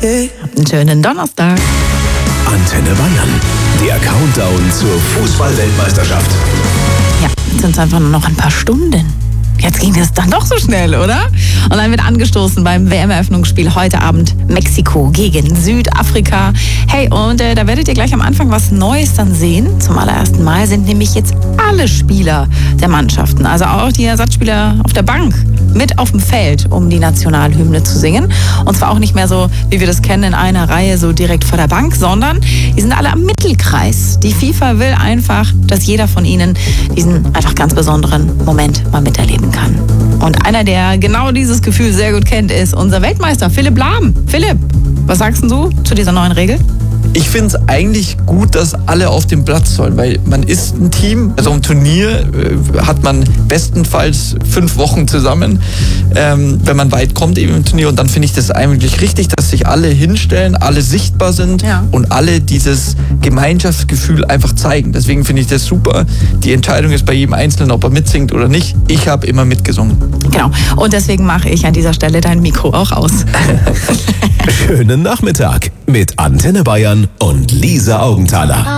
Einen schönen Donnerstag. Antenne Bayern. Der Countdown zur Fußball-Weltmeisterschaft. Ja, jetzt sind es einfach nur noch ein paar Stunden. Jetzt ging es dann doch so schnell, oder? Und dann wird angestoßen beim WM-Eröffnungsspiel heute Abend Mexiko gegen Südafrika. Hey, und da werdet ihr gleich am Anfang was Neues dann sehen. Zum allerersten Mal sind nämlich jetzt alle Spieler der Mannschaften, also auch die Ersatzspieler auf der Bank, mit auf dem Feld, um die Nationalhymne zu singen. Und zwar auch nicht mehr so, wie wir das kennen, in einer Reihe so direkt vor der Bank, sondern die sind alle am Mittelkreis. Die FIFA will einfach, dass jeder von ihnen diesen einfach ganz besonderen Moment mal miterleben kann. Und einer, der genau dieses Gefühl sehr gut kennt, ist unser Weltmeister Philipp Lahm. Philipp, was sagst du zu dieser neuen Regel? Ich finde es eigentlich gut, dass alle auf dem Platz sollen, weil man ist ein Team. Also im Turnier hat man bestenfalls 5 Wochen zusammen, wenn man weit kommt eben im Turnier. Und dann finde ich das eigentlich richtig, dass sich alle hinstellen, alle sichtbar sind und alle dieses Gemeinschaftsgefühl einfach zeigen. Deswegen finde ich das super. Die Entscheidung ist bei jedem Einzelnen, ob er mitsingt oder nicht. Ich habe immer mitgesungen. Genau. Und deswegen mache ich an dieser Stelle dein Mikro auch aus. Schönen Nachmittag mit Antenne Bayern und Lisa Augenthaler.